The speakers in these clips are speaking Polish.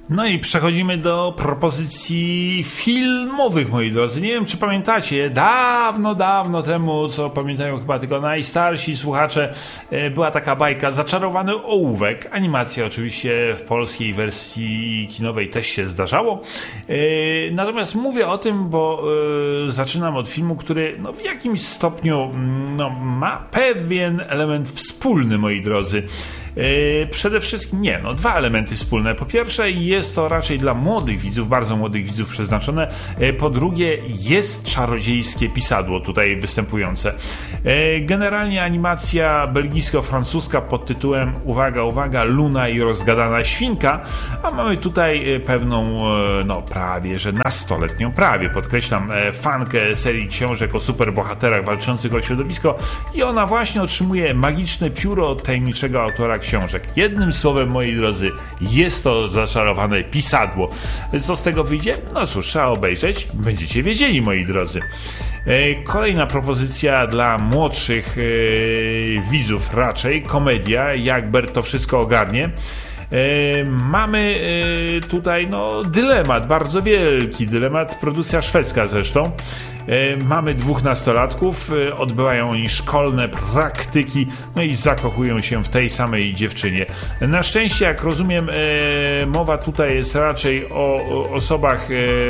No i przechodzimy do propozycji filmowych, moi drodzy. Nie wiem, czy pamiętacie, dawno temu, co pamiętają chyba tylko najstarsi słuchacze, była taka bajka Zaczarowany ołówek. Animacja oczywiście w polskiej wersji kinowej też się zdarzało. Natomiast mówię o tym, bo zaczynam od filmu, który w jakimś stopniu ma pewien element wspólny, moi drodzy. Przede wszystkim dwa elementy wspólne. Po pierwsze, jest to raczej dla młodych widzów, bardzo młodych widzów przeznaczone. Po drugie, jest czarodziejskie pisadło tutaj występujące. Generalnie animacja belgijsko-francuska pod tytułem, uwaga, Luna i rozgadana świnka, a mamy tutaj pewną, prawie że nastoletnią, podkreślam, fankę serii książek o superbohaterach walczących o środowisko i ona właśnie otrzymuje magiczne pióro od tajemniczego autora książek. Jednym słowem, moi drodzy, jest to zaczarowane pisadło. Co z tego wyjdzie? No cóż, trzeba obejrzeć. Będziecie wiedzieli, moi drodzy. Kolejna propozycja dla młodszych widzów raczej. Komedia, jak Bert to wszystko ogarnie. Mamy tutaj dylemat, bardzo wielki dylemat, produkcja szwedzka zresztą. Mamy dwóch nastolatków, odbywają oni szkolne praktyki, i zakochują się w tej samej dziewczynie. Na szczęście, jak rozumiem, mowa tutaj jest raczej o osobach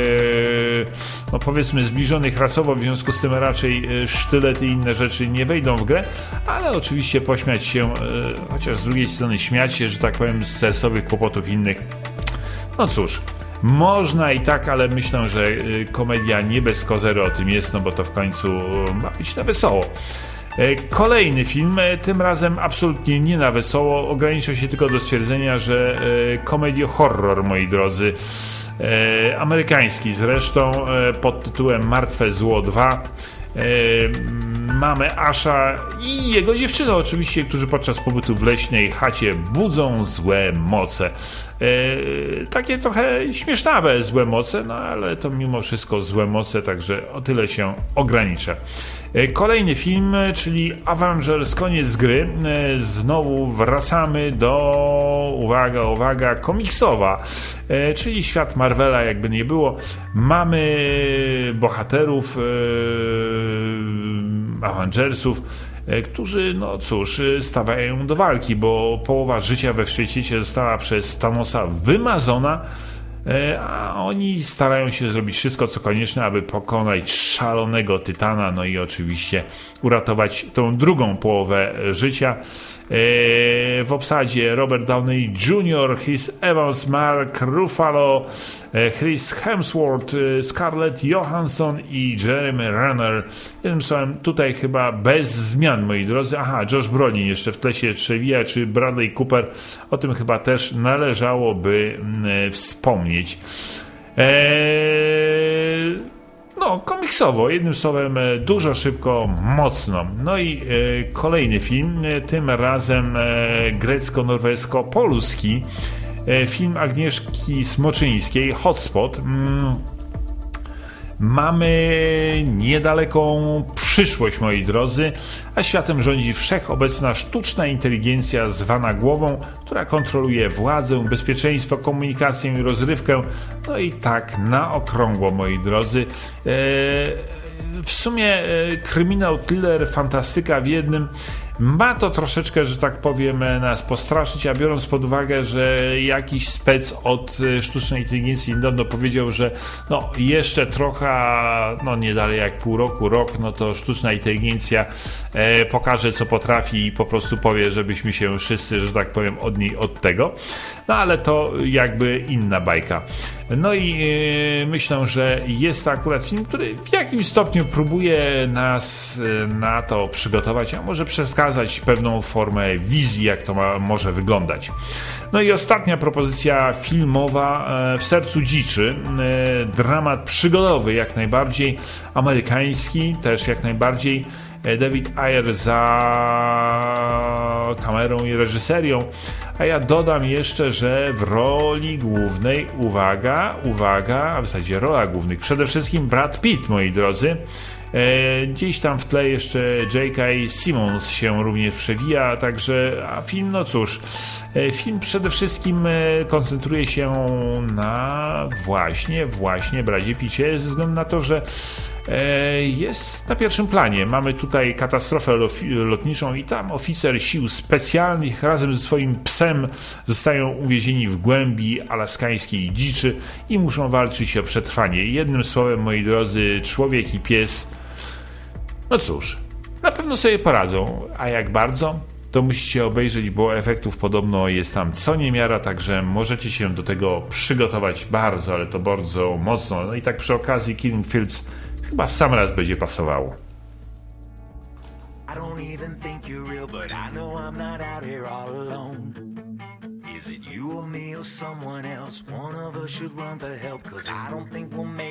powiedzmy zbliżonych rasowo, w związku z tym raczej sztylety i inne rzeczy nie wejdą w grę, ale oczywiście pośmiać się, chociaż z drugiej strony śmiać się, że tak powiem, z sercowych kłopotów innych. No cóż, można i tak, ale myślę, że komedia nie bez kozery o tym jest, bo to w końcu ma być na wesoło. Kolejny film, tym razem absolutnie nie na wesoło, ogranicza się tylko do stwierdzenia, że komedio-horror, moi drodzy, amerykański zresztą, pod tytułem Martwe Zło 2. Mamy Asha i jego dziewczynę oczywiście, którzy podczas pobytu w leśnej chacie budzą złe moce. Takie trochę śmiesznawe złe moce, ale to mimo wszystko złe moce, także o tyle się ogranicza. Kolejny film, czyli Avengers Koniec Gry. Znowu wracamy do, uwaga, komiksowa, czyli świat Marvela, jakby nie było. Mamy bohaterów Avengersów, którzy, stawiają do walki, bo połowa życia we wszechświecie została przez Thanosa wymazona, a oni starają się zrobić wszystko, co konieczne, aby pokonać szalonego Tytana, i oczywiście uratować tą drugą połowę życia. W obsadzie Robert Downey Jr., Chris Evans, Mark Ruffalo, Chris Hemsworth, Scarlett Johansson i Jeremy Renner. Jednym słowem, tutaj chyba bez zmian, moi drodzy. Josh Brolin jeszcze w tle się przewija, czy Bradley Cooper. O tym chyba też należałoby wspomnieć. Komiksowo, jednym słowem, dużo, szybko, mocno. I kolejny film, tym razem grecko-norwesko-polski, film Agnieszki Smoczyńskiej, Hotspot. Mamy niedaleką przyszłość, moi drodzy, a światem rządzi wszechobecna sztuczna inteligencja zwana głową, która kontroluje władzę, bezpieczeństwo, komunikację i rozrywkę. I tak na okrągło, moi drodzy. W sumie kryminał, thriller, fantastyka w jednym. Ma to troszeczkę, że tak powiem, nas postraszyć, a biorąc pod uwagę, że jakiś spec od sztucznej inteligencji niedawno powiedział, że jeszcze trochę, nie dalej jak pół roku, rok, to sztuczna inteligencja pokaże, co potrafi i po prostu powie, żebyśmy się wszyscy, że tak powiem, od niej od tego. Ale to jakby inna bajka. I myślę, że jest to akurat film, który w jakimś stopniu próbuje nas na to przygotować, a może przekazać pewną formę wizji, jak to może wyglądać. I ostatnia propozycja filmowa, W sercu dziczy. Dramat przygodowy, jak najbardziej, amerykański też jak najbardziej. David Ayer za kamerą i reżyserią, a ja dodam jeszcze, że w roli głównej, uwaga, a w zasadzie rola głównych, przede wszystkim Brad Pitt, moi drodzy. Gdzieś tam w tle jeszcze J.K. Simmons się również przewija, także film, no cóż, film przede wszystkim koncentruje się na właśnie Bradzie Pitcie, ze względu na to, że jest na pierwszym planie. Mamy tutaj katastrofę lotniczą i tam oficer sił specjalnych razem ze swoim psem zostają uwiezieni w głębi alaskańskiej dziczy i muszą walczyć o przetrwanie. Jednym słowem, moi drodzy, człowiek i pies, no cóż, na pewno sobie poradzą, a jak bardzo, to musicie obejrzeć, bo efektów podobno jest tam co niemiara, także możecie się do tego przygotować bardzo, ale to bardzo mocno. No i tak przy okazji Killing Fields chyba w sam raz będzie pasowało. Is it you or me or someone else? One of us should run for help, 'cause I don't think we'll make